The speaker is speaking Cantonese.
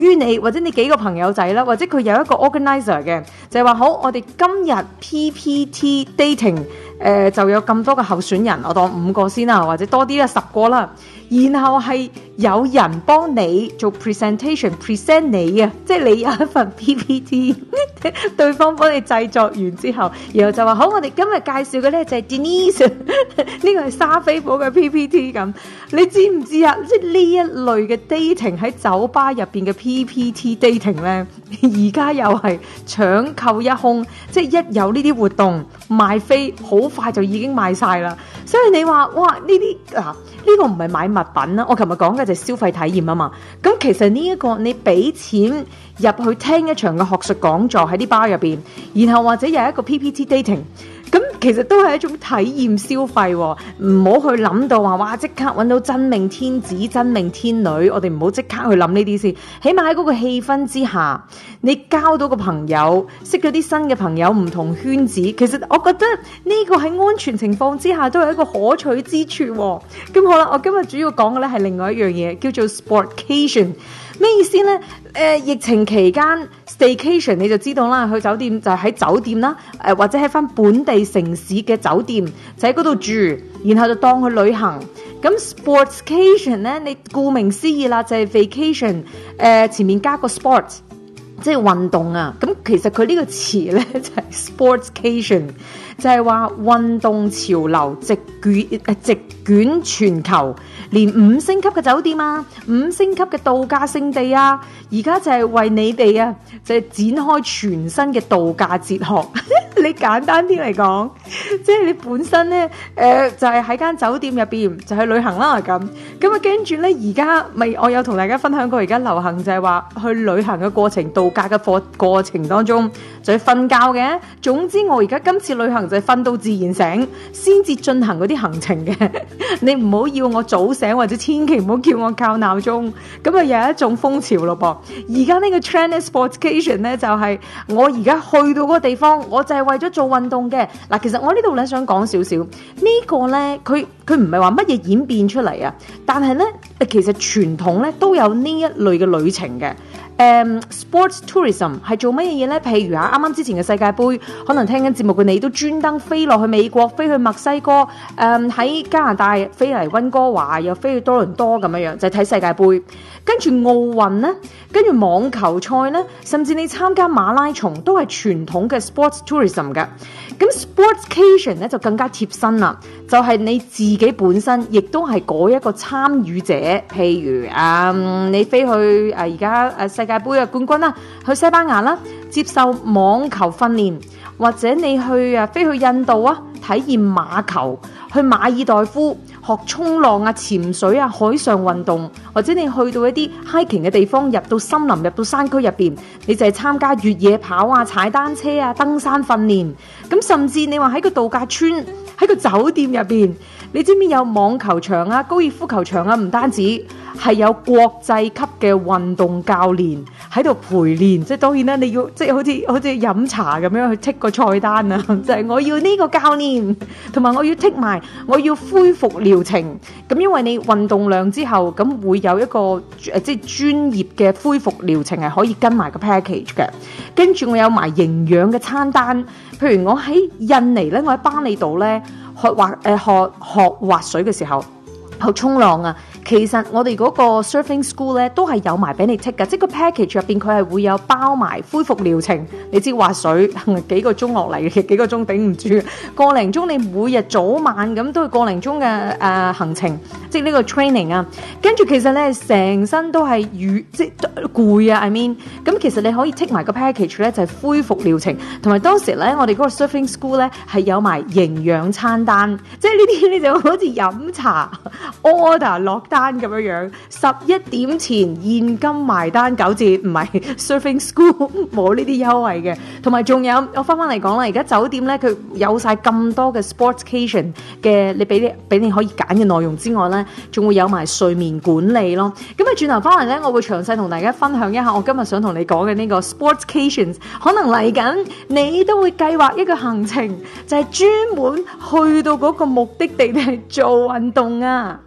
於你或者你幾個朋友仔啦，或者佢有一個 organizer 嘅，就係話好，我哋今日 PPT dating 就有咁多個候選人，我當5個先啦，或者多啲啦10個啦，然後係有人幫你做 presentation present 你啊，即係你有一份 PPT， 對方幫你製作完之後，然後就話好，我哋今日介紹嘅咧就係 Denise， 呢個係莎菲寶嘅 PPT 咁，你知唔知啊？即係呢一類嘅 dating 喺酒吧入邊嘅 PPT dating 咧，而家又係搶購一空，即係一有呢啲活動賣飛，好快就已經賣晒啦。所以你話哇，呢啲呢個唔係買物品啦，我琴日講嘅就係消費體驗啊嘛。咁其實呢一個你俾錢入去聽一場嘅學術講座喺啲吧入邊，然後或者有一個 PPT dating， 咁其實都係一種體驗消費喎。唔好去諗到話哇即刻揾到真命天子真命天女，我哋唔好即刻去諗呢啲先。起碼喺嗰個氣氛之下，你交到個朋友，識咗啲新嘅朋友，唔同圈子，其實我覺得呢個喺安全情況之下都係一個可取之處喎。咁好啦，我今日主要講嘅咧係另外一樣嘢，叫做 sportcation。咩意思呢？疫情期間 staycation 你就知道啦，去酒店就喺酒店啦，或者喺翻本地城市嘅酒店就喺嗰度住，然後就當去旅行。咁 sportscation 呢，你顧名思義啦，就係 vacation，前面加個 sports， 即係運動啊。咁其實佢呢個詞呢，就係 sportscation， 就係話運動潮流席捲全球。連5星級嘅酒店啊，5星級嘅度假勝地啊，而家就係為你哋啊，就係展開全新嘅度假哲學。你簡單啲嚟講，即係你本身咧，就係喺間酒店入邊就去旅行啦咁。咁啊，跟住咧，而家咪我有同大家分享過，而家流行就係話去旅行嘅過程、度假嘅過程當中就去瞓覺嘅。總之，我而家今次旅行就係瞓到自然醒，先至進行嗰啲行程嘅。你唔好要我早醒，或者千祈唔好叫我校鬧鐘。咁啊，有一種風潮咯噃。而家呢個 trend sportscation 咧，就係我而家去到嗰個地方，我就係為咗做運動嘅。嗱，其實我呢度咧想講少少，呢個咧佢唔係話乜嘢演變出嚟啊，但係咧其實傳統咧都有呢一類嘅旅程嘅。sports tourism 係做乜嘢嘢咧？譬如啱啱之前嘅世界盃，可能聽緊節目嘅你都專登飛落去美國，飛去墨西哥，喺加拿大飛嚟溫哥華，又飛去多倫多咁樣，就係睇世界盃。跟住奧運咧，跟住網球賽咧，甚至你參加馬拉松都係傳統嘅 sports tourism 嘅。咁 sportscation 咧就更加貼身啦，就係你自己本身亦都係嗰一個參與者。譬如你飛去而家世界盃嘅冠軍啦，去西班牙啦，接受網球訓練，或者你去飛去印度啊，體驗馬球，去馬爾代夫學衝浪啊、潛水啊、海上運動，或者你去到一啲 hiking 嘅地方，入到森林、入到山區入邊，你就係參加越野跑啊、踩單車啊、登山訓練。咁甚至你話喺個度假村、喺個酒店入邊，你知唔知有網球場啊、高爾夫球場啊？唔單止係有國際級嘅運動教練喺度陪練，即係當然啦，你要即係好似飲茶咁樣去剔個菜單啊，就係我要呢個教練，同埋我要剔埋我要恢復療程。咁因為你運動量之後，咁會有一個即係專業嘅恢復療程係可以跟埋個 package 嘅。跟住我有埋營養嘅餐單，譬如我喺印尼咧，我喺巴厘島咧學滑水嘅時候，學衝浪啊。其實我哋嗰個 surfing school 咧都係有埋俾你 take 嘅，即係個 package 入邊佢係會有包埋恢復療程。你知滑水幾個鐘落嚟嘅，幾個鐘頂唔住，個零鐘你每日早晚咁都係個零鐘嘅行程，即係呢個 training 啊。跟住其實咧成身都係即係攰啊 I mean， 咁其實你可以 take 埋個 package 咧就係恢復療程，同埋當時咧我哋嗰個 surfing school 咧係有埋營養餐單，即係呢啲你就好似飲茶 order 落單咁樣，11點前現金埋單9折，唔係 surfing school 冇呢啲優惠嘅。同埋仲有我翻嚟講啦，而家酒店咧佢有晒咁多嘅 sportscation 嘅，你俾你可以揀嘅內容之外咧，仲會有埋睡眠管理咯。咁啊轉頭翻嚟咧，我會詳細同大家分享一下我今日想同你講嘅呢個 sportscations， 可能嚟緊你都會計劃一個行程，就係專門去到嗰個目的地嚟做運動啊。